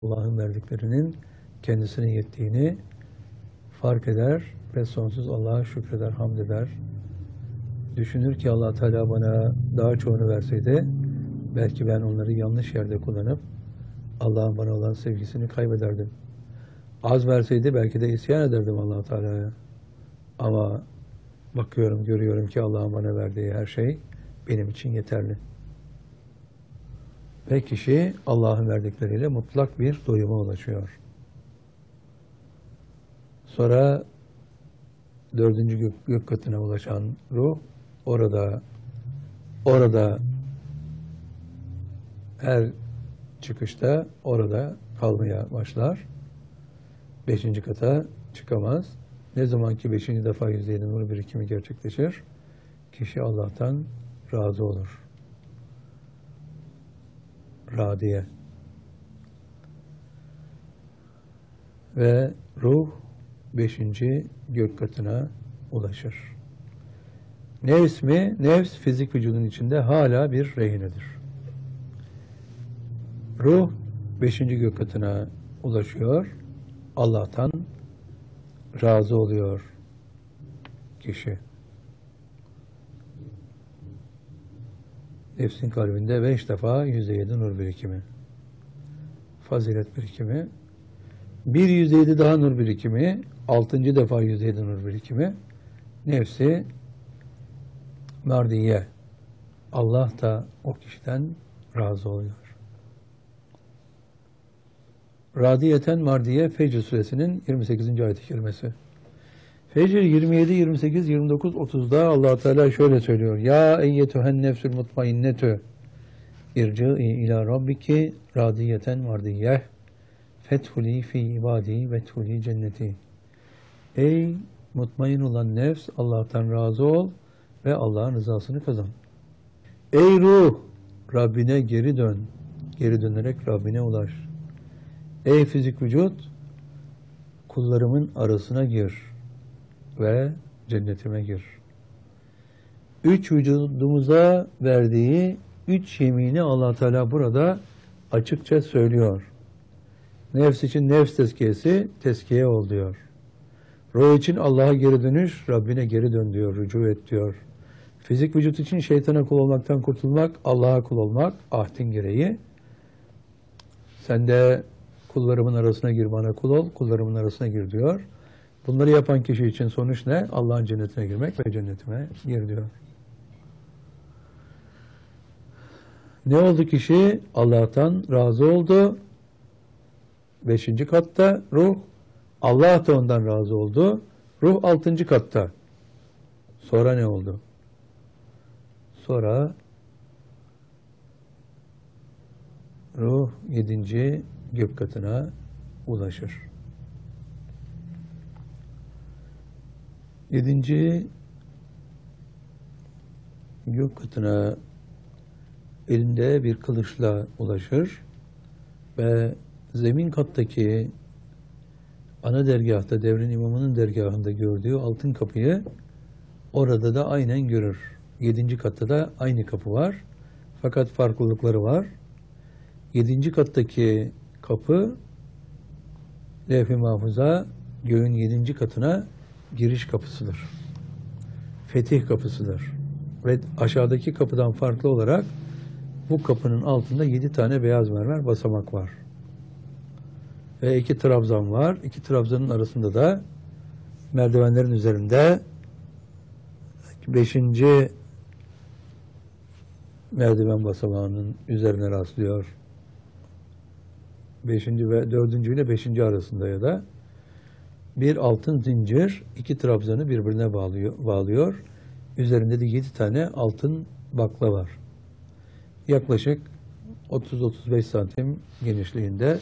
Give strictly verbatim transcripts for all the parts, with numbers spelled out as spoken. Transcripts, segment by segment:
Allah'ın verdiklerinin kendisine yettiğini fark eder ve sonsuz Allah'a şükreder, hamd eder. Düşünür ki Allah Teala bana daha çoğunu verseydi belki ben onları yanlış yerde kullanıp Allah'ın bana olan sevgisini kaybederdim. Az verseydi belki de isyan ederdim Allah Teala'ya. Ama bakıyorum, görüyorum ki Allah'ın bana verdiği her şey benim için yeterli. Ve kişi Allah'ın verdikleriyle mutlak bir doyuma ulaşıyor. Sonra dördüncü gök, gök katına ulaşan ruh orada orada her çıkışta orada kalmaya başlar. Beşinci kata çıkamaz. Ne zaman ki beşinci defa yüzde yedi nur birikimi gerçekleşir, kişi Allah'tan razı olur. Radiye. Ve ruh beşinci gök katına ulaşır. Nefs mi? Nefs fizik vücudun içinde hala bir rehinedir. Ruh beşinci gök katına ulaşıyor. Allah'tan razı oluyor kişi. Nefsin kalbinde beş defa yüzde yedi nur birikimi. Fazilet birikimi. Bir yüzde yedi daha nur birikimi. Altıncı defa yüzde yedi nur birikimi. Nefsi mardiye. Allah da o kişiden razı oluyor. Radiyeten mardiye Fecr suresinin yirmi sekizinci ayet-i kerimesi. Fecr yirmi yedi, yirmi sekiz, yirmi dokuz, otuzda Allah Teala şöyle söylüyor. Ya eyyetühen nefsül mutmainnetü irci'i ila rabbiki radiyeten mardiyeh fethuli fi ibadi vethuli cenneti. Ey mutmain olan nefs, Allah'tan razı ol ve Allah'ın rızasını kazan. Ey ruh, Rabbine geri dön. Geri dönerek Rabbine ulaş. Ey fizik vücut, kullarımın arasına gir ve cennetime gir. Üç vücudumuza verdiği üç yemini Allah Teala burada açıkça söylüyor. Nefs için nefs tezkiyesi, tezkiye ol diyor. Ruh için Allah'a geri dönüş, Rabbine geri dön diyor, rücu et diyor. Fizik vücut için şeytana kul olmaktan kurtulmak, Allah'a kul olmak, ahdin gereği. Sen de kullarımın arasına gir, bana kul ol, kullarımın arasına gir diyor. Bunları yapan kişi için sonuç ne? Allah'ın cennetine girmek ve cennetime gir diyor. Ne oldu kişi? Allah'tan razı oldu. Beşinci katta ruh. Allah da ondan razı oldu. Ruh altıncı katta. Sonra ne oldu? Sonra ruh yedinci gök katına ulaşır. Yedinci gök katına elinde bir kılıçla ulaşır ve zemin kattaki ana dergahta, devrin imamının dergahında gördüğü altın kapıyı orada da aynen görür. Yedinci katta da aynı kapı var. Fakat farklılıkları var. Yedinci kattaki kapı Levh-i Mahfuz'a göğün yedinci katına giriş kapısıdır. Fetih kapısıdır. Ve aşağıdaki kapıdan farklı olarak bu kapının altında yedi tane beyaz mermer basamak var. Ve iki trabzan var. İki trabzanın arasında da merdivenlerin üzerinde beşinci merdiven basamağının üzerine rastlıyor. Beşinci ve dördüncü ile beşinci arasında ya da bir altın zincir iki trabzanı birbirine bağlıyor. bağlıyor. Üzerinde de yedi tane altın bakla var. Yaklaşık otuz otuz beş santim genişliğinde,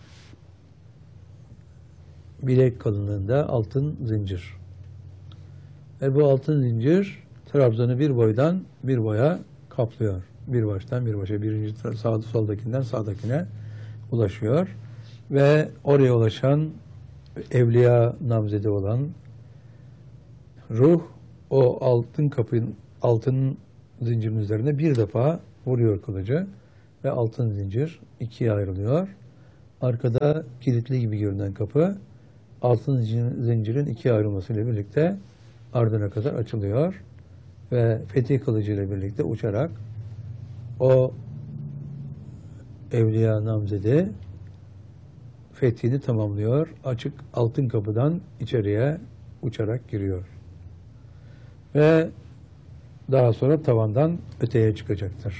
bilek kalınlığında altın zincir. Ve bu altın zincir trabzanı bir boydan bir boya kaplıyor. Bir baştan bir başa, birinci sağ soldakinden sağdakine ulaşıyor. Ve oraya ulaşan evliya namzede olan ruh o altın kapının, altın zincirin üzerine bir defa vuruyor kılıcı ve altın zincir ikiye ayrılıyor. arkada kilitli gibi görünen kapı altın zincirin ikiye ayrılmasıyla birlikte ardına kadar açılıyor ve fetih kılıcı ile birlikte uçarak o evliya namzedi fethini tamamlıyor. Açık altın kapıdan içeriye uçarak giriyor. Ve daha sonra tavandan öteye çıkacaktır.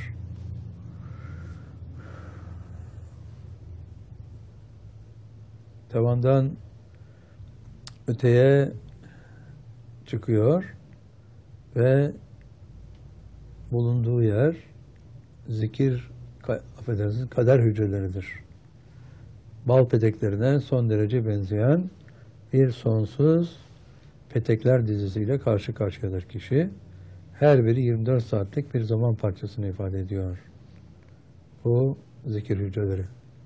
Tavandan öteye çıkıyor ve bulunduğu yer zikir, affedersiniz, kader hücreleridir. Bal peteklerine son derece benzeyen bir sonsuz petekler dizisiyle karşı karşıyadır kişi. Her biri yirmi dört saatlik bir zaman parçasını ifade ediyor. Bu zikir hücreleri.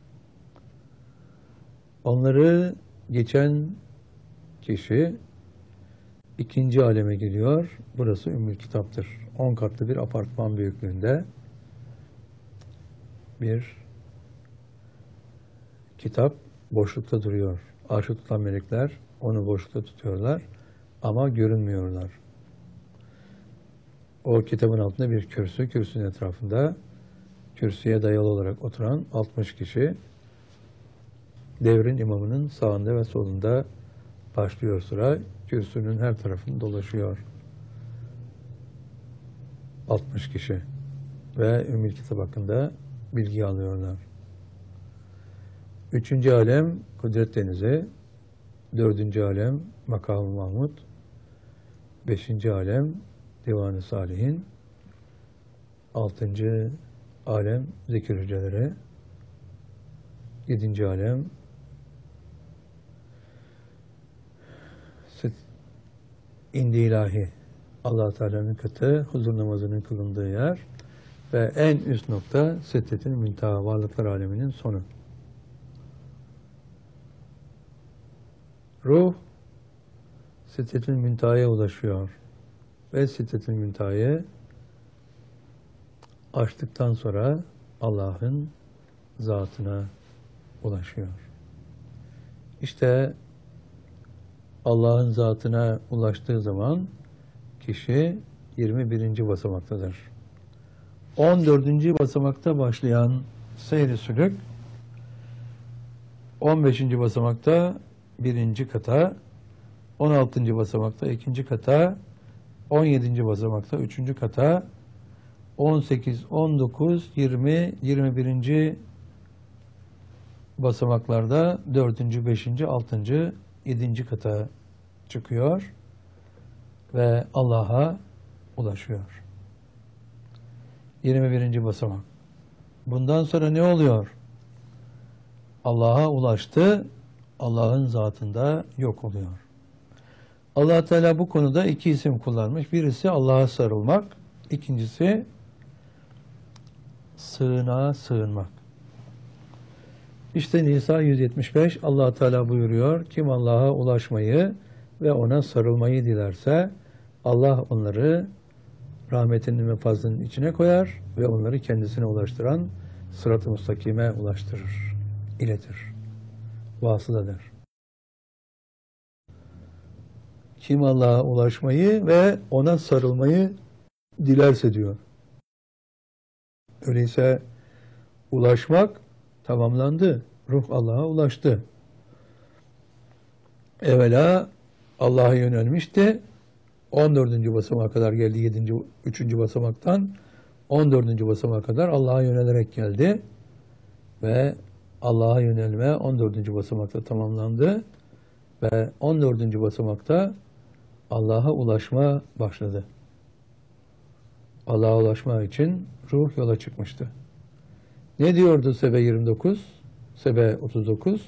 Onları geçen kişi ikinci aleme geliyor. Burası Ümmül Kitap'tır. On katlı bir apartman büyüklüğünde bir kitap boşlukta duruyor. Arşı tutan melekler onu boşlukta tutuyorlar ama görünmüyorlar. O kitabın altında bir kürsü, kürsünün etrafında kürsüye dayalı olarak oturan altmış kişi devrin imamının sağında ve solunda başlıyor sıra. Kürsünün her tarafını dolaşıyor. altmış kişi. Ve Ümmül Kitap hakkında bilgi alıyorlar. Üçüncü alem Kudret Denizi. Dördüncü alem Makam-ı Mahmud. Beşinci alem Divan-ı Salihin. Altıncı alem Zikir Hücreleri. Yedinci alem İndi ilahi, Allah-u Teala'nın katı, huzur namazının kılındığı yer ve en üst nokta Sidretil Münteha, varlıklar aleminin sonu. Ruh Sidretil Münteha'ya ulaşıyor ve Sidretil Münteha'yı açtıktan sonra Allah'ın zatına ulaşıyor. İşte Allah'ın zatına ulaştığı zaman kişi yirmi birinci basamaktadır. on dördüncü basamakta başlayan seyr-i sülük on beşinci basamakta birinci kata, on altıncı basamakta ikinci kata, on yedinci basamakta üçüncü kata, on sekiz, on dokuz, yirmi, yirmi birinci basamaklarda dördüncü, beşinci, altıncı, yedinci kata çıkıyor ve Allah'a ulaşıyor. yirmi birinci basamak. Bundan sonra ne oluyor? Allah'a ulaştı, Allah'ın zatında yok oluyor. Allah Teala bu konuda iki isim kullanmış. Birisi Allah'a sarılmak, ikincisi sığınağa sığınmak. İşte Nisa yüz yetmiş beş Allah Teala buyuruyor: kim Allah'a ulaşmayı ve ona sarılmayı dilerse Allah onları rahmetinin ve fazlının içine koyar ve onları kendisine ulaştıran sırat-ı müstakime ulaştırır, iletir, vasıladır. Kim Allah'a ulaşmayı ve ona sarılmayı dilerse diyor. Öyleyse ulaşmak tamamlandı. Ruh Allah'a ulaştı. Evvela Allah'a yönelmişti. on dördüncü basamağa kadar geldi. yedinci üçüncü basamaktan on dördüncü basamağa kadar Allah'a yönelerek geldi. Ve Allah'a yönelme on dördüncü basamakta tamamlandı. Ve on dördüncü basamakta Allah'a ulaşma başladı. Allah'a ulaşma için ruh yola çıkmıştı. Ne diyordu Sebe yirmi dokuz? Sebe otuz dokuz?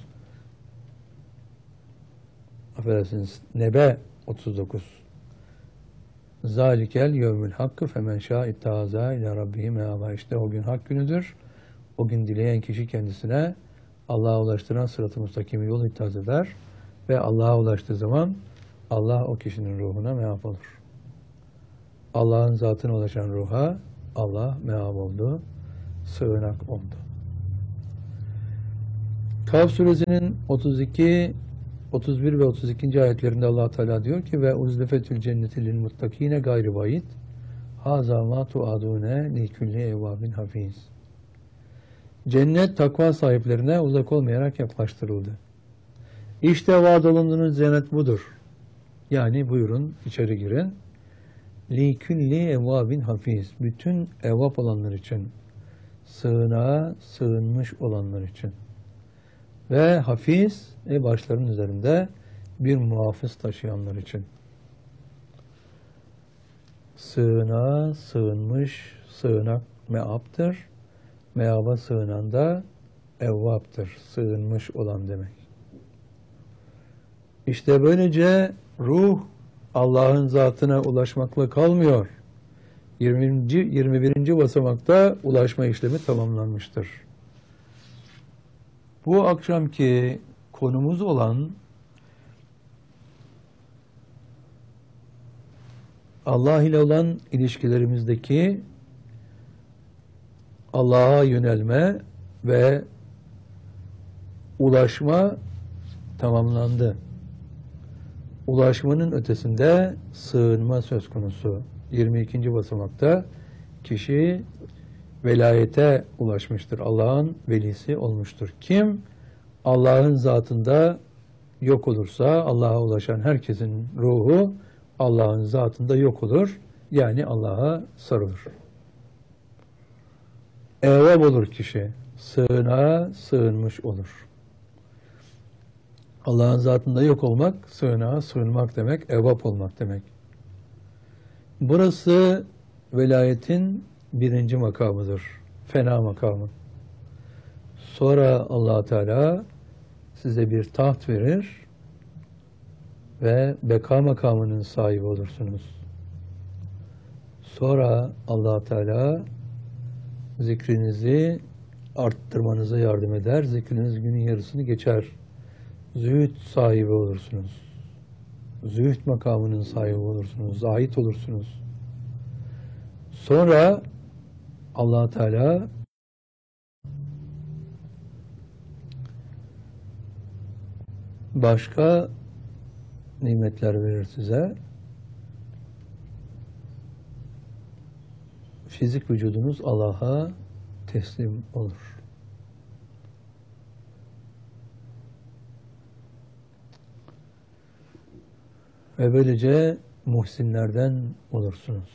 Affedersiniz, Nebe otuz dokuz. Zalikel yevmül hakkı femen şâ ittâzâ ilâ rabbihi meâbâ. İşte o gün hak günüdür. O gün dileyen kişi kendisine Allah'a ulaştıran sırat-ı müstakimi yol ittihaz eder ve Allah'a ulaştığı zaman Allah o kişinin ruhuna meâb olur. Allah'ın zatına ulaşan ruha Allah meâb oldu, sığınak oldu. Kaf suresinin otuz iki, otuz bir ve otuz ikinci ayetlerinde Allah Teala diyor ki ve uzlefetül cenneti lil muttakine gayri bayit haza ma tuadune li kulli evvabin hafiz. Cennet takva sahiplerine uzak olmayarak yaklaştırıldı. İşte vaad olunduğunuz cennet budur. Yani buyurun içeri girin. Li kulli evvabin hafiz. Bütün evvab olanlar için, sığınağa sığınmış olanlar için. Ve hafiz, e başların üzerinde bir muhafız taşıyanlar için. Sığınağa sığınmış, sığınak meaptır. Meaba sığınan da evvaptır. Sığınmış olan demek. İşte böylece ruh Allah'ın zatına ulaşmakla kalmıyor. yirminci. yirmi birinci basamakta ulaşma işlemi tamamlanmıştır. Bu akşamki konumuz olan Allah ile olan ilişkilerimizdeki Allah'a yönelme ve ulaşma tamamlandı. Ulaşmanın ötesinde sığınma söz konusu. yirmi ikinci basamakta kişi velayete ulaşmıştır. Allah'ın velisi olmuştur. Kim Allah'ın zatında yok olursa Allah'a ulaşan herkesin ruhu Allah'ın zatında yok olur. Yani Allah'a sarılır. Evvab olur kişi. Sığınağa sığınmış olur. Allah'ın zatında yok olmak, sığınağa sığınmak demek, evvab olmak demek. Burası velayetin birinci makamıdır. Fena makamı. Sonra Allah Teala size bir taht verir ve beka makamının sahibi olursunuz. Sonra Allah Teala zikrinizi arttırmanıza yardım eder. Zikriniz günün yarısını geçer. Zühd sahibi olursunuz. Zühd makamının sahibi olursunuz. Zahid olursunuz. Sonra Allah Teala başka nimetler verir size. Fizik vücudunuz Allah'a teslim olur. Ve böylece muhsinlerden olursunuz.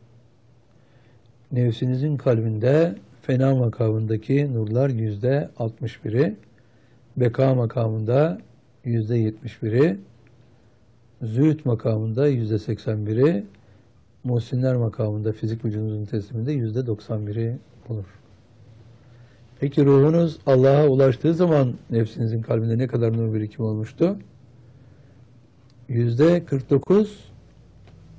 Nefsinizin kalbinde fena makamındaki nurlar yüzde altmış biri, beka makamında yüzde yetmiş biri, zühd makamında yüzde seksen biri, muhsinler makamında fizik vücudunuzun tesliminde yüzde doksan biri olur. Peki ruhunuz Allah'a ulaştığı zaman nefsinizin kalbinde ne kadar nur birikimi olmuştu? Yüzde kırk dokuz